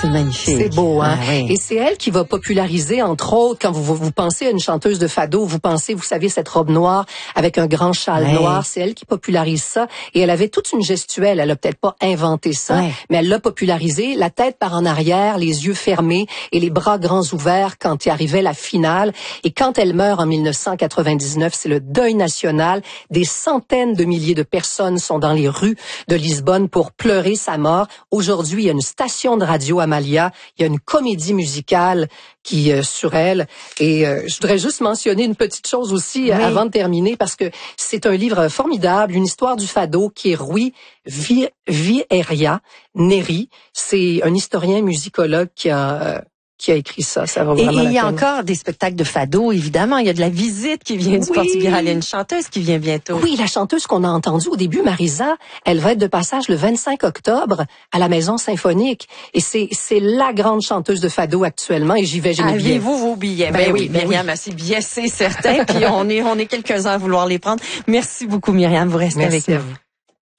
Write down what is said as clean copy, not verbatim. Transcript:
c'est magnifique. C'est beau, hein? Ah, oui. Et c'est elle qui va populariser, entre autres, quand vous pensez à une chanteuse de fado, vous pensez, vous savez, cette robe noire avec un grand châle noir, c'est elle qui popularise ça. Et elle avait toute une gestuelle. Elle a peut-être pas inventé ça, mais elle l'a popularisé, la tête par en arrière, les yeux fermés et les bras grands ouverts quand il arrivait la finale. Et quand elle meurt en 1999, c'est le deuil national. Des centaines de milliers de personnes sont dans les rues de Lisbonne pour pleurer sa mort. Aujourd'hui, il y a une station de radio Amalia, il y a une comédie musicale qui sur elle. Et je voudrais juste mentionner une petite chose aussi avant de terminer, parce que c'est un livre formidable, une histoire du fado qui est Rui Vieira Neri. C'est un historien musicologue qui a écrit ça. Ça va vraiment Et il y a la peine. encore des spectacles de fado, évidemment. Il y a de la visite qui vient du Portugal. Il y a une chanteuse qui vient bientôt. Oui, la chanteuse qu'on a entendue au début, Marisa, elle va être de passage le 25 octobre à la Maison Symphonique. Et c'est la grande chanteuse de fado actuellement. Et j'y vais, j'ai mes billets. Avez-vous vos billets? Ben oui, Myriam a ses billets, c'est certain. Puis on est quelques-uns à vouloir les prendre. Merci beaucoup, Myriam. Vous restez avec nous. Merci à vous.